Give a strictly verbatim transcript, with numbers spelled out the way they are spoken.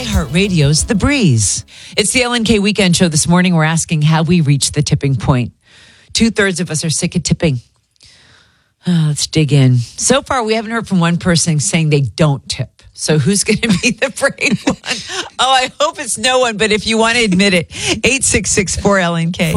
iHeartRadio's The Breeze. It's the L N K Weekend Show. This morning, we're asking how we reach the tipping point. Two-thirds of us are sick of tipping. Oh, let's dig in. So far, we haven't heard from one person saying they don't tip. So who's going to be the brave one? Oh, I hope it's no one, but if you want to admit it, eight six six four L N K.